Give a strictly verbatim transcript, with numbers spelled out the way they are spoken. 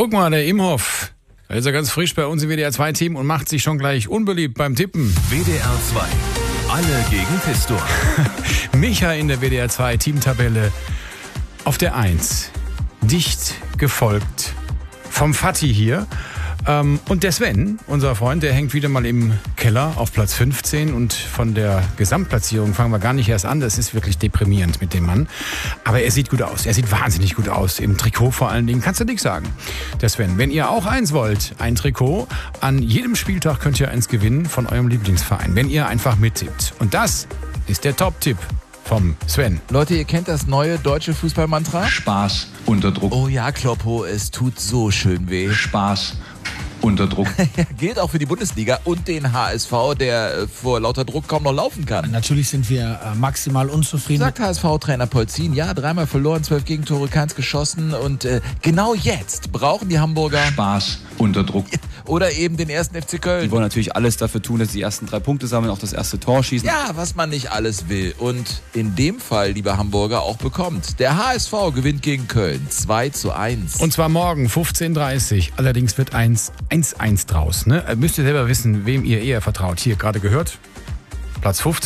Guck mal, der Imhoff. Er ist ja ganz frisch bei uns im W D R zwei Team und macht sich schon gleich unbeliebt beim Tippen. W D R zwei. Alle gegen Pistor. Micha in der W D R zwei Teamtabelle auf der eins. Dicht gefolgt vom Fatih hier. Ähm, und der Sven, unser Freund, der hängt wieder mal im Keller auf Platz fünfzehn. Und von der Gesamtplatzierung fangen wir gar nicht erst an. Das ist wirklich deprimierend mit dem Mann. Aber er sieht gut aus. Er sieht wahnsinnig gut aus. Im Trikot vor allen Dingen. Kannst du nichts sagen. Der Sven, wenn ihr auch eins wollt, ein Trikot, an jedem Spieltag könnt ihr eins gewinnen von eurem Lieblingsverein. Wenn ihr einfach mittippt. Und das ist der Top-Tipp vom Sven. Leute, ihr kennt das neue deutsche Fußballmantra? Spaß unter Druck. Oh ja, Kloppo, es tut so schön weh. Spaß unter Druck. Gilt auch für die Bundesliga und den H S V, der äh, vor lauter Druck kaum noch laufen kann. Natürlich sind wir äh, maximal unzufrieden. Sagt H S V-Trainer Polzin, ja, dreimal verloren, zwölf Gegentore, keins geschossen. Und äh, genau jetzt brauchen die Hamburger Spaß unter Druck. Oder eben den ersten F C Köln. Die wollen natürlich alles dafür tun, dass sie die ersten drei Punkte sammeln, auch das erste Tor schießen. Ja, was man nicht alles will. Und in dem Fall, liebe Hamburger, auch bekommt. Der H S V gewinnt gegen Köln zwei zu eins. Und zwar morgen fünfzehn Uhr dreißig. Allerdings wird eins eins draus. Ne? Müsst ihr selber wissen, wem ihr eher vertraut. Hier gerade gehört. Platz fünfzehn.